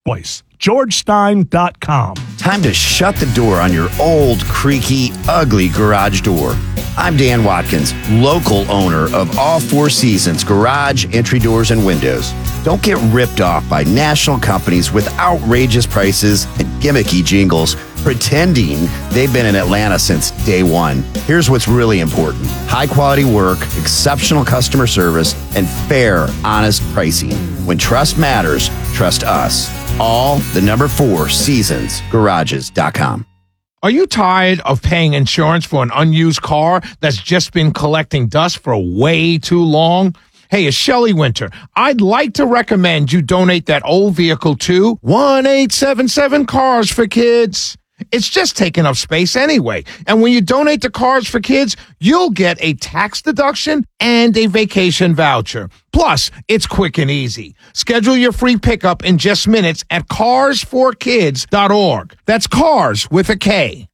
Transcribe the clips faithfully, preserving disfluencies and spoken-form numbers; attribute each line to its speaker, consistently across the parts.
Speaker 1: Place. george stein dot com.
Speaker 2: Time to shut the door on your old, creaky, ugly garage door. I'm Dan Watkins, local owner of All Four Seasons Garage, Entry Doors, and Windows. Don't get ripped off by national companies with outrageous prices and gimmicky jingles pretending they've been in Atlanta since day one. Here's what's really important. High quality work, exceptional customer service, and fair, honest pricing. When trust matters, trust us. All the number four seasons garages dot com.
Speaker 3: Are you tired of paying insurance for an unused car that's just been collecting dust for way too long? Hey, it's Shelley Winter. I'd like to recommend you donate that old vehicle to one eight seven seven Cars for Kids. It's just taking up space anyway. And when you donate to Cars for Kids, you'll get a tax deduction and a vacation voucher. Plus, it's quick and easy. Schedule your free pickup in just minutes at cars for kids dot org. That's cars with a K.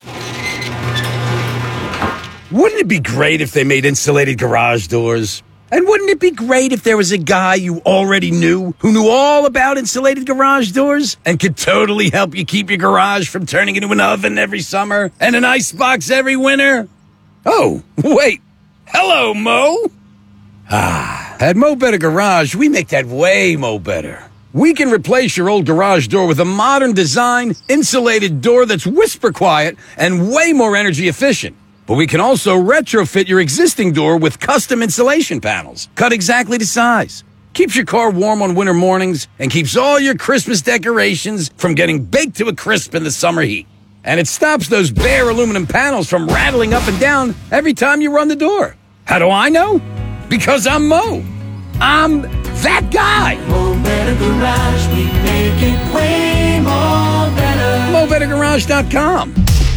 Speaker 4: Wouldn't it be great if they made insulated garage doors? And wouldn't it be great if there was a guy you already knew who knew all about insulated garage doors and could totally help you keep your garage from turning into an oven every summer and an icebox every winter? Oh, wait. Hello, Mo. Ah, at Mo Better Garage, we make that way mo better. We can replace your old garage door with a modern design, insulated door that's whisper quiet and way more energy efficient. But we can also retrofit your existing door with custom insulation panels, cut exactly to size. Keeps your car warm on winter mornings and keeps all your Christmas decorations from getting baked to a crisp in the summer heat. And it stops those bare aluminum panels from rattling up and down every time you run the door. How do I know? Because I'm Mo. I'm that guy.
Speaker 5: Mo Better Garage, we make it way more better.
Speaker 4: Mo Better Garage dot com.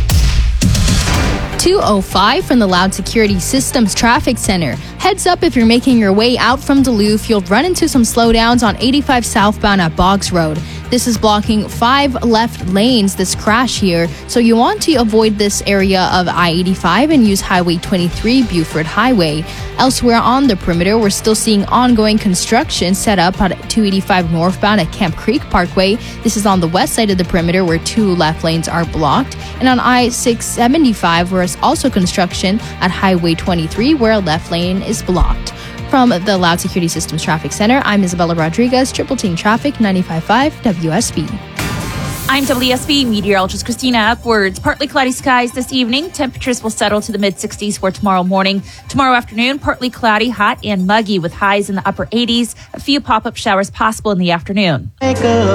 Speaker 6: two oh five from the Loud Security Systems Traffic Center. Heads up, if you're making your way out from Duluth, you'll run into some slowdowns on eighty-five southbound at Boggs Road. This is blocking five left lanes, this crash here, so you want to avoid this area of I eighty-five and use Highway twenty-three, Buford Highway. Elsewhere on the perimeter, we're still seeing ongoing construction set up at two eighty-five northbound at Camp Creek Parkway. This is on the west side of the perimeter where two left lanes are blocked. And on I six seventy-five, where it's also construction at Highway twenty-three where a left lane is blocked. From the Loud Security Systems Traffic Center, I'm Isabella Rodriguez, Triple Team Traffic, ninety-five point five W S B.
Speaker 7: I'm W S B meteorologist Christina Upwards. Partly cloudy skies this evening. Temperatures will settle to the mid sixties for tomorrow morning. Tomorrow afternoon, partly cloudy, hot and muggy with highs in the upper eighties. A few pop-up showers possible in the afternoon.
Speaker 5: Wake up.